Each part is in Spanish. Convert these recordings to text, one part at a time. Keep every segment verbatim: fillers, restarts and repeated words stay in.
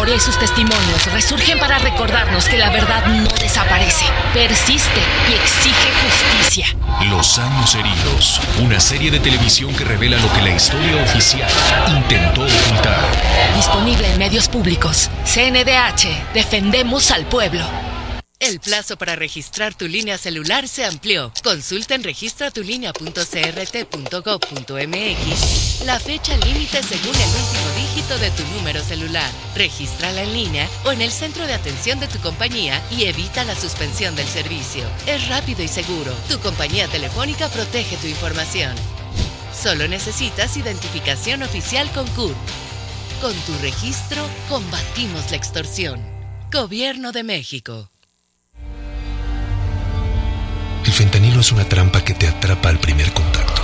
memoria y sus testimonios resurgen para recordarnos que la verdad no desaparece, persiste y exige justicia. Los años heridos, una serie de televisión que revela lo que la historia oficial intentó ocultar. Disponible en medios públicos. C N D H, defendemos al pueblo. El plazo para registrar tu línea celular se amplió. Consulta en registra tu línea punto c r t punto gov punto m x la fecha límite según el último dígito de tu número celular. Regístrala en línea o en el centro de atención de tu compañía y evita la suspensión del servicio. Es rápido y seguro. Tu compañía telefónica protege tu información. Solo necesitas identificación oficial con C U R. Con tu registro, combatimos la extorsión. Gobierno de México. El fentanilo es una trampa que te atrapa al primer contacto.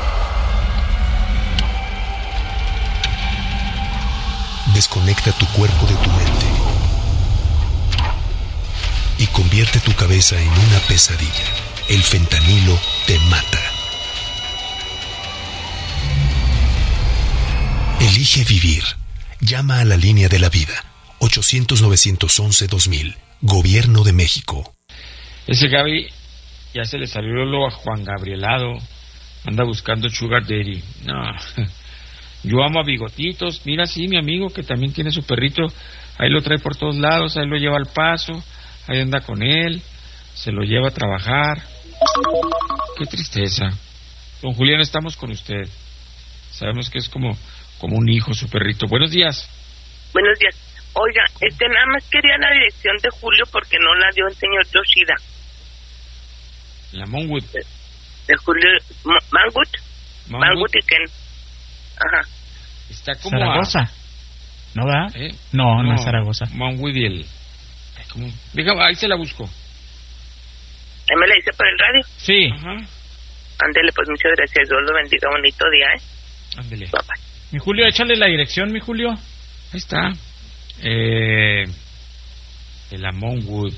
Desconecta tu cuerpo de tu mente y convierte tu cabeza en una pesadilla. El fentanilo te mata. Elige vivir. Llama a la línea de la vida. ochocientos, novecientos once, dos mil. Gobierno de México. Ese Gaby ya se le salió lo a Juan Gabrielado. Anda buscando Sugar Daddy. No. Yo amo a Bigotitos. Mira, sí, mi amigo que también tiene su perrito. Ahí lo trae por todos lados. Ahí lo lleva al paso. Ahí anda con él. Se lo lleva a trabajar. Qué tristeza. Don Julián, estamos con usted. Sabemos que es como, como un hijo su perrito. Buenos días. Buenos días. Oiga, este nada más quería la dirección de Julio porque no la dio el señor Yoshida. La Monwood. De, de Julio Manwood. Manwood y Ken. Ajá. Está como Zaragoza. A... ¿No va? ¿Eh? No, no, no es Zaragoza. Manwood y el... ¿Cómo? Diga, ahí se la busco. Ahí me la dice por el radio. Sí. Ajá. Ándele, pues muchas gracias. Dios lo bendiga. Bonito día, ¿eh? Ándele. Papá. Mi Julio, échale la dirección, mi Julio. Ahí está. Eh... El Monwood.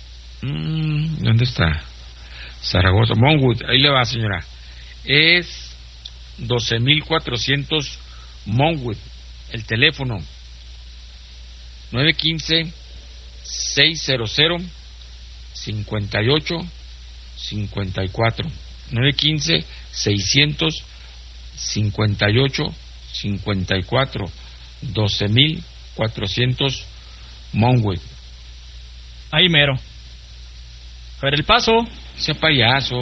Mm, ¿Dónde está? Zaragoza. Monwood. Ahí le va, señora. Es doce mil cuatrocientos Monwood. El teléfono. nueve uno cinco, seis cero cero, cinco ocho cinco cuatro. nueve uno cinco, seiscientos cincuenta y ocho cincuenta y cuatro. doce mil cuatrocientos Monwood. Ahí mero. A ver, el paso. Ese payaso.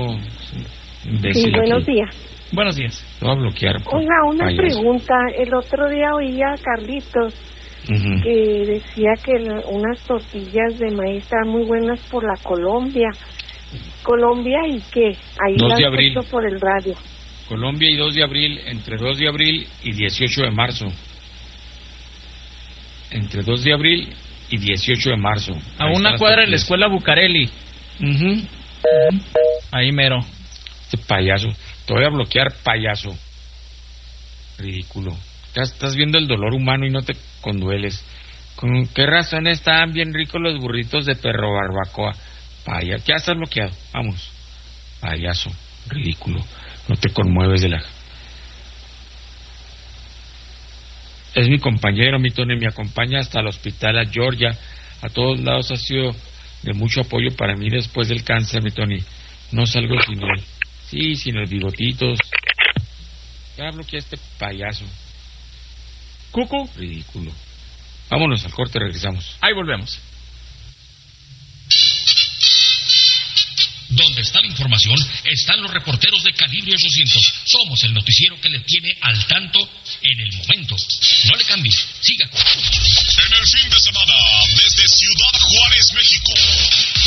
Sí, buenos días. Buenos días. Lo va a bloquear. Oiga, una payaso. pregunta. El otro día oía a Carlitos uh-huh. que decía que la, unas tortillas de maíz estaban muy buenas por la Colombia. ¿Colombia y qué? Ahí dos las de abril. escucho por el radio. Colombia y dos de abril, entre dos de abril y dieciocho de marzo. Entre dos de abril y dieciocho de marzo. A ahí una cuadra de la escuela Bucareli. Uh-huh. Uh-huh. Ahí mero. Este payaso. Te voy a bloquear, payaso. Ridículo. Ya estás viendo el dolor humano y no te condueles. ¿Con qué razón estaban bien ricos los burritos de perro barbacoa? Payaso. Ya estás bloqueado. Vamos. Payaso. Ridículo. No te conmueves de la... Es mi compañero, mi Tony, me acompaña hasta el hospital, a Georgia, a todos lados. Ha sido de mucho apoyo para mí después del cáncer, mi Tony. No salgo sin él. Sí, sin el Bigotitos. Ya bloquea este payaso. Cucu. Ridículo. Vámonos al corte, regresamos. Ahí volvemos. Donde está la información, están los reporteros de Calibre ochocientos. Somos el noticiero que le tiene al tanto en el momento. No le cambie, siga. En el fin de semana, desde Ciudad Juárez, México,